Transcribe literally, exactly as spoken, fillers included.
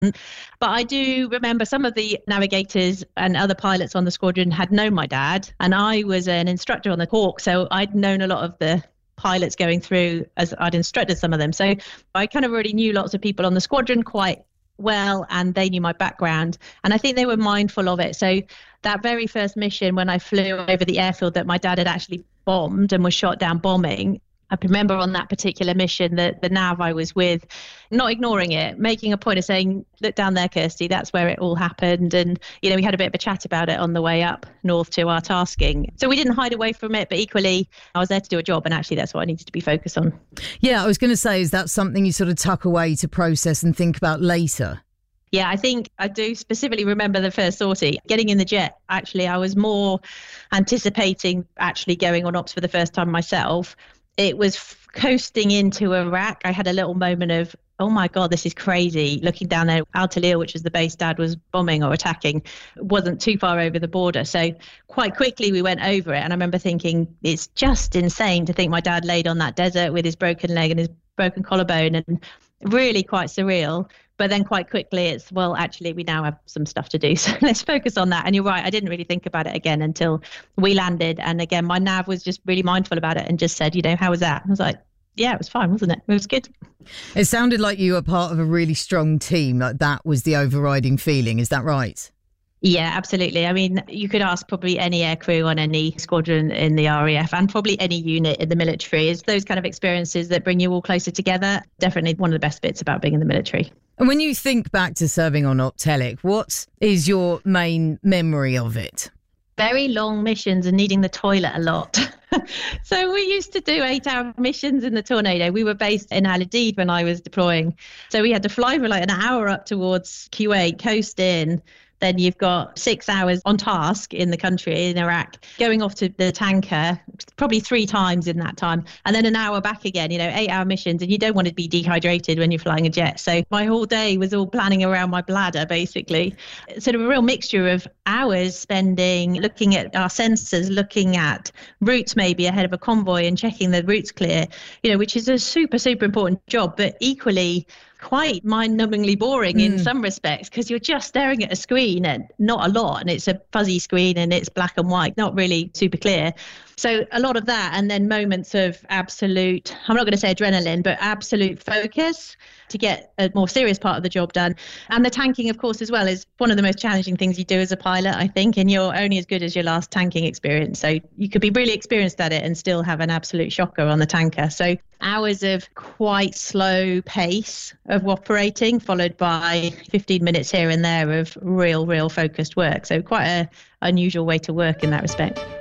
But I do remember some of the navigators and other pilots on the squadron had known my dad, and I was an instructor on the Hawk, so I'd known a lot of the pilots going through as I'd instructed some of them. So I kind of already knew lots of people on the squadron quite well, and they knew my background, and I think they were mindful of it. So that very first mission when I flew over the airfield that my dad had actually bombed and was shot down bombing, I remember on that particular mission that the nav I was with, not ignoring it, making a point of saying, look down there, Kirsty, that's where it all happened. And, you know, we had a bit of a chat about it on the way up north to our tasking. So we didn't hide away from it, but equally, I was there to do a job. And actually, that's what I needed to be focused on. Yeah, I was going to say, is that something you sort of tuck away to process and think about later? Yeah, I think I do specifically remember the first sortie. Getting in the jet, actually, I was more anticipating actually going on ops for the first time myself. It was f- coasting into Iraq. I had a little moment of, oh my God, this is crazy. Looking down there, Al Talil, which was the base Dad was bombing or attacking, wasn't too far over the border. So quite quickly we went over it. And I remember thinking, it's just insane to think my dad laid on that desert with his broken leg and his broken collarbone, and really quite surreal. But then quite quickly it's, well, actually, we now have some stuff to do. So let's focus on that. And you're right, I didn't really think about it again until we landed. And again, my nav was just really mindful about it and just said, you know, how was that? I was like, yeah, it was fine, wasn't it? It was good. It sounded like you were part of a really strong team. Like that was the overriding feeling. Is that right? Yeah, absolutely. I mean, you could ask probably any aircrew on any squadron in the R A F and probably any unit in the military. It's those kind of experiences that bring you all closer together. Definitely one of the best bits about being in the military. And when you think back to serving on Optelic, what is your main memory of it? Very long missions and needing the toilet a lot. So we used to do eight-hour missions in the Tornado. We were based in Al Udeid when I was deploying. So we had to fly for like an hour up towards Kuwait, coast in. Then you've got six hours on task in the country, in Iraq, going off to the tanker probably three times in that time, and then an hour back again, you know, eight hour missions, and you don't want to be dehydrated when you're flying a jet. So my whole day was all planning around my bladder, basically. Sort of a real mixture of hours spending looking at our sensors, looking at routes maybe ahead of a convoy and checking the routes clear, you know, which is a super, super important job, but equally quite mind-numbingly boring mm. in some respects, because you're just staring at a screen and not a lot, and it's a fuzzy screen and it's black and white, not really super clear. So a lot of that, and then moments of absolute, I'm not going to say adrenaline, but absolute focus to get a more serious part of the job done. And the tanking, of course, as well, is one of the most challenging things you do as a pilot, I think, and you're only as good as your last tanking experience. So you could be really experienced at it and still have an absolute shocker on the tanker. So hours of quite slow pace of operating, followed by fifteen minutes here and there of real, real focused work. So quite a unusual way to work in that respect.